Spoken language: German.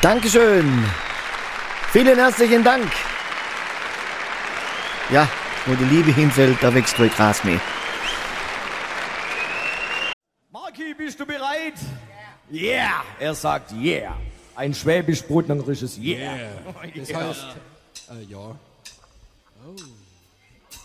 Dankeschön. Vielen herzlichen Dank. Ja, wo die Liebe hinfällt, da wächst kein Gras mehr. Marki, bist du bereit? Yeah. Er sagt yeah. Ein schwäbisch-brotnangerisches yeah. Das heißt, ja. Oh.